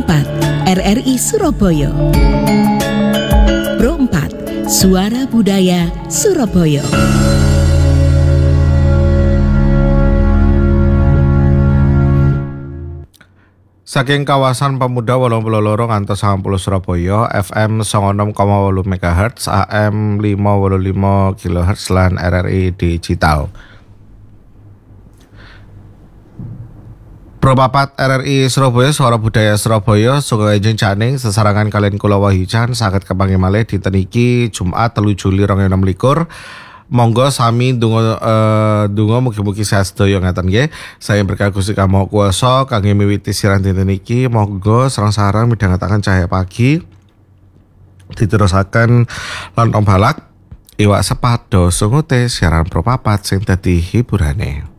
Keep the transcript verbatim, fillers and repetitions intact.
empat R R I Surabaya. Pro empat Suara Budaya Surabaya. Saking kawasan Pemuda wolung puluh loro ngantos sangang puluh Surabaya, F M songo enem koma wolu megahertz, A M lima wolu lima kilohertz lan R R I digital. Pro papat R R I Surabaya Suara Budaya Surabaya Sungai Jencane sesarangan kalian kula Wahyujan saged kepanggih malih dinten iki Jumat telu Juli dua ribu enam belas. Monggo sami donga uh, donga mugi-mugi sedaya ngeten nggih. Saya berkah Gusti Kang Kuwasa kangge miwiti siaran dinten iki, monggo sareng-sareng midhangetaken cahaya pagi. Diterusaken lan ombalak iwak sepados sungute siaran Pro papat sing dadi hiburane.